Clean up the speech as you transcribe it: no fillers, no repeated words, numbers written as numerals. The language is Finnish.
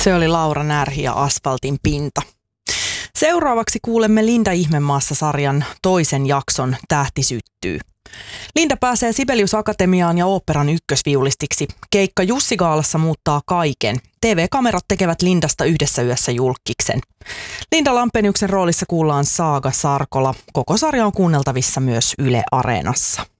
Se oli Laura Närhi ja Asfaltin pinta. Seuraavaksi kuulemme Linda Ihmemaassa-sarjan toisen jakson Tähti syttyy. Linda pääsee Sibelius Akatemiaan ja oopperan ykkösviulistiksi. Keikka Jussi-gaalassa muuttaa kaiken. TV-kamerat tekevät Lindasta yhdessä yössä julkkiksen. Linda Lampeniuksen roolissa kuullaan Saaga Sarkola. Koko sarja on kuunneltavissa myös Yle Areenassa.